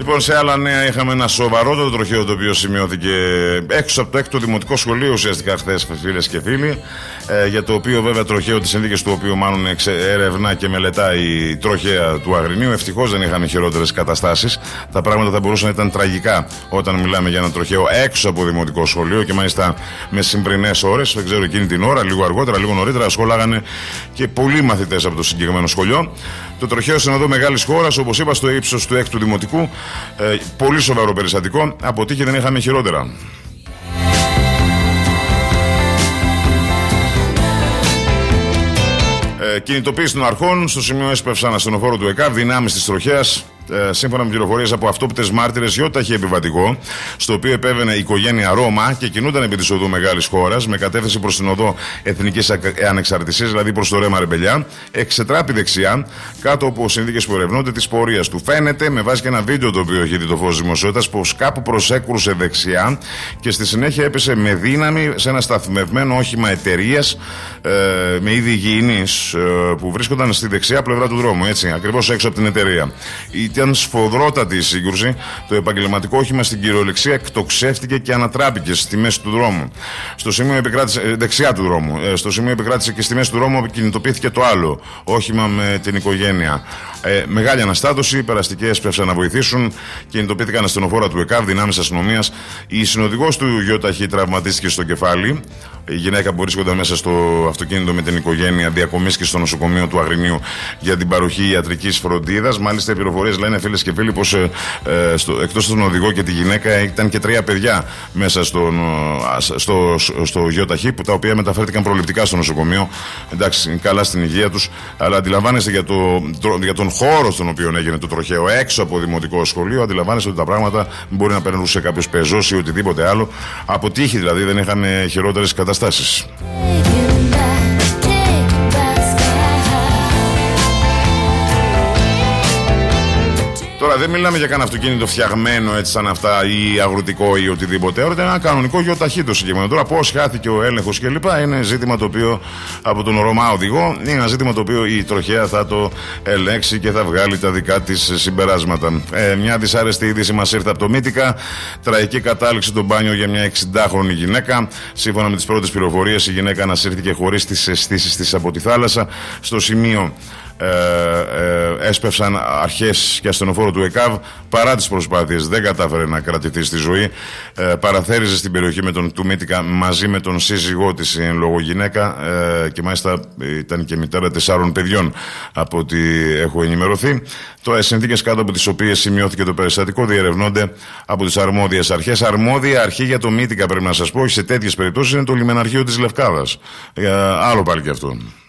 Λοιπόν, σε άλλα νέα, είχαμε ένα σοβαρότερο τροχαίο το οποίο σημειώθηκε έξω από το 6ο Δημοτικό Σχολείο ουσιαστικά χθες, φίλες και φίλοι. Για το οποίο βέβαια τροχαίο, τις συνθήκες του οποίου μάλλον ερευνά και μελετάει η τροχαία του Αγρινίου. Ευτυχώς δεν είχαμε χειρότερες καταστάσεις. Τα πράγματα θα μπορούσαν να ήταν τραγικά όταν μιλάμε για ένα τροχαίο έξω από Δημοτικό Σχολείο και μάλιστα με συμπρινές ώρες. Δεν ξέρω, εκείνη την ώρα, λίγο αργότερα, λίγο νωρίτερα, σχολάγανε και πολλοί μαθητές από το συγκεκριμένο σχολείο. Το τροχαίο στην οδό Μεγάλης Χώρας, όπως είπα, στο ύψος του 6ου Δημοτικού. Πολύ σοβαρό περιστατικό. Από τύχη δεν είχαμε χειρότερα. Κινητοποίηση των αρχών. Στο σημείο έσπευσαν ασθενοφόρο του ΕΚΑΒ δυνάμεις της τροχέας. Σύμφωνα με πληροφορίες από αυτόπτες μάρτυρες, γιόταχη επιβατικό, στο οποίο επέβαινε η οικογένεια Ρώμα και κινούνταν επί της οδού Μεγάλης Χώρας με κατεύθυνση προς την οδό Εθνικής Ανεξαρτησίας, δηλαδή προς το Ρέμα Ρεμπελιά, εξετράπη δεξιά, κάτω από συνθήκες που ερευνούνται της πορείας του. Φαίνεται, με βάση και ένα βίντεο το οποίο έχει δει το φως δημοσιότητας, πως κάπου προσέκρουσε δεξιά και στη συνέχεια έπεσε με δύναμη σε ένα σταθμευμένο όχημα εταιρείας με είδη υγιεινής που βρίσκονταν στη δεξιά πλευρά του δρόμου, έτσι, ακριβώς έξω από την εταιρεία. Ήταν σφοδρότατη η σύγκρουση. Το επαγγελματικό όχημα στην κυριολεξία εκτοξεύτηκε και ανατράπηκε στη μέση του δρόμου. Στο σημείο επικράτησε, δεξιά του δρόμου. Στο σημείο επικράτησε και στη μέση του δρόμου κινητοποιήθηκε το άλλο όχημα με την οικογένεια. Μεγάλη αναστάτωση. Οι περαστικοί έσπευσαν να βοηθήσουν. Κινητοποιήθηκαν ασθενοφόρα του ΕΚΑΒ, δυνάμεις αστυνομίας. Η συνοδηγός του γιόταχη τραυματίστηκε στο κεφάλι. Η γυναίκα που βρίσκονταν μέσα στο αυτοκίνητο με την οικογένεια διακομίστηκε στο νοσοκομείο του Αγρινίου για την παροχή ιατρικής φροντίδας. Μάλιστα, οι πληροφορίες λένε, φίλες και φίλοι, πως εκτός τον οδηγό και τη γυναίκα ήταν και 3 παιδιά μέσα στο γιόταχη, τα οποία μεταφέρθηκαν προληπτικά στο νοσοκομείο. Εντάξει, καλά στην υγεία τους, αλλά αντιλαμβάνεστε για τον χώρο στον οποίο έγινε το τροχαίο έξω από Δημοτικό Σχολείο. Αντιλαμβάνεστε ότι τα πράγματα μπορεί να περνούσε κάποιος πεζός ή οτιδήποτε άλλο. Από τύχη δηλαδή δεν είχαν χειρότερες καταστάσεις. Τώρα δεν μιλάμε για κανένα αυτοκίνητο φτιαγμένο έτσι σαν αυτά ή αγροτικό ή οτιδήποτε. Είναι ένα κανονικό γιοταχή το συγκεκριμένο. Τώρα πώς χάθηκε ο έλεγχος κλπ. Είναι ζήτημα το οποίο από τον Ρωμά οδηγό, είναι ένα ζήτημα το οποίο η τροχέα θα το ελέγξει και θα βγάλει τα δικά της συμπεράσματα. Μια δυσάρεστη είδηση μας ήρθε από το Μύτικα. Τραγική κατάληξη στο μπάνιο για μια 60χρονη γυναίκα. Σύμφωνα με τις πρώτες πληροφορίες, η γυναίκα ανασύρθηκε χωρίς τις αισθήσεις της από τη θάλασσα. Στο σημείο έσπευσαν αρχές και ασθενοφόρο του ΕΚΑΒ. Παρά τις προσπάθειες δεν κατάφερε να κρατηθεί στη ζωή. Παραθέριζε στην περιοχή του Μύτικα μαζί με τον σύζυγό της εν λόγω γυναίκα και μάλιστα ήταν και μητέρα 4 παιδιών από ό,τι έχω ενημερωθεί. Τώρα οι συνθήκες κάτω από τις οποίες σημειώθηκε το περιστατικό διερευνώνται από τις αρμόδιες αρχές. Αρμόδια αρχή για το Μύτικα, πρέπει να σας πω, σε τέτοιες περιπτώσεις είναι το λιμεναρχείο της Λευκάδας. Άλλο πάλι και αυτό.